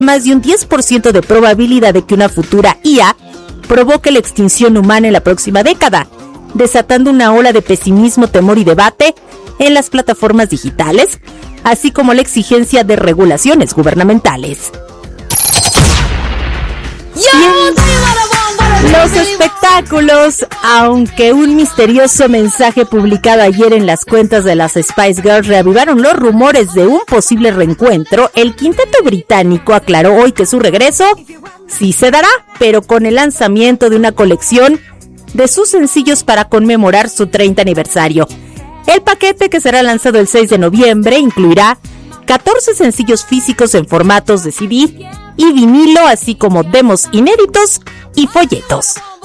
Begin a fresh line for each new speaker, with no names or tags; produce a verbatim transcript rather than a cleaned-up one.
más de un diez por ciento de probabilidad de que una futura I A provoque la extinción humana en la próxima década, desatando una ola de pesimismo, temor y debate en las plataformas digitales, así como la exigencia de regulaciones gubernamentales. Los espectáculos, aunque un misterioso mensaje publicado ayer en las cuentas de las Spice Girls reavivaron los rumores de un posible reencuentro, el quinteto británico aclaró hoy que su regreso sí se dará, pero con el lanzamiento de una colección de sus sencillos para conmemorar su treinta aniversario. El paquete, que será lanzado el seis de noviembre, incluirá catorce sencillos físicos en formatos de C D y vinilo, así como demos inéditos y folletos.